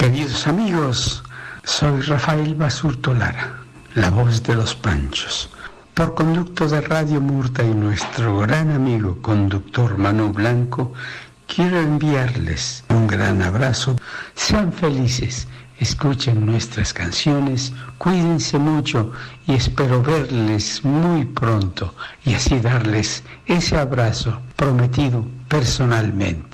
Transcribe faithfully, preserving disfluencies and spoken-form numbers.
Queridos amigos, soy Rafael Basurto Lara, la voz de los Panchos. Por conducto de Radio Murta y nuestro gran amigo conductor Manu Blanco, quiero enviarles un gran abrazo. Sean felices, escuchen nuestras canciones, cuídense mucho y espero verles muy pronto y así darles ese abrazo prometido personalmente.